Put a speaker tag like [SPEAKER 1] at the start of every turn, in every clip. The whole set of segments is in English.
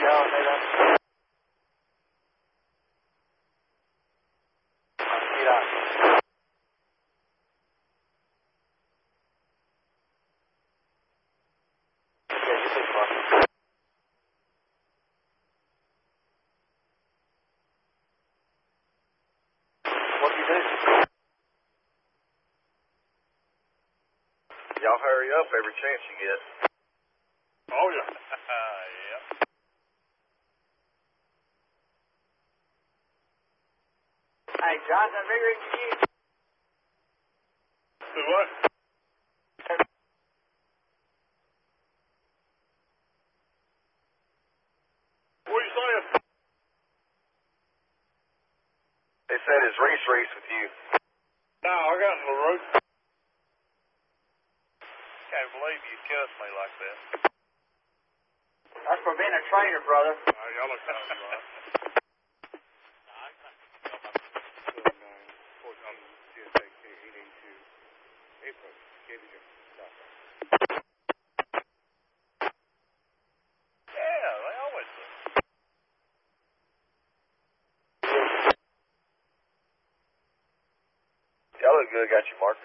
[SPEAKER 1] What do you do?
[SPEAKER 2] Y'all hurry up every chance you get.
[SPEAKER 3] Oh, yeah. Yep.
[SPEAKER 1] Hey, Johnson, bigger than you.
[SPEAKER 3] Do what? What are you saying?
[SPEAKER 2] They said it's Reese with you.
[SPEAKER 3] No, I got in the road.
[SPEAKER 4] Can't believe you cussed me like that.
[SPEAKER 1] That's for being a traitor, brother.
[SPEAKER 3] Y'all look kind of right.
[SPEAKER 4] Yeah, they always do.
[SPEAKER 2] Y'all look good, got you marked.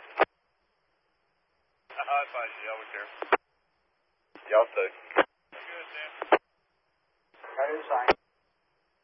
[SPEAKER 4] I advise you, y'all be careful.
[SPEAKER 2] Y'all too.
[SPEAKER 4] Good, Dan.
[SPEAKER 1] I do the same.